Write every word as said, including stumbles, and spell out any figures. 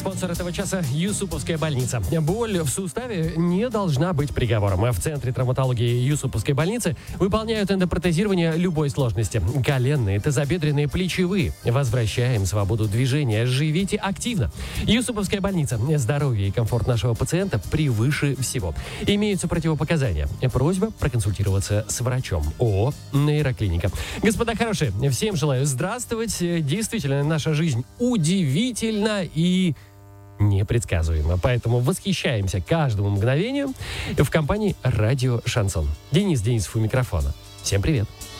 Спонсор этого часа – Юсуповская больница. Боль в суставе не должна быть приговором. В Центре травматологии Юсуповской больницы выполняют эндопротезирование любой сложности. Коленные, тазобедренные, плечевые. Возвращаем свободу движения. Живите активно. Юсуповская больница. Здоровье и комфорт нашего пациента превыше всего. Имеются противопоказания. Просьба проконсультироваться с врачом. ООО «Нейроклиника». Господа хорошие, всем желаю здравствовать. Действительно, наша жизнь удивительна и непредсказуемо. Поэтому восхищаемся каждому мгновению в компании «Радио Шансон». Денис Денисов у микрофона. Всем привет.